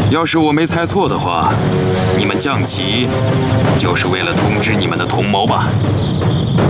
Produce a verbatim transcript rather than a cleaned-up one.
要是我没猜错的话，你们降旗就是为了通知你们的同谋吧？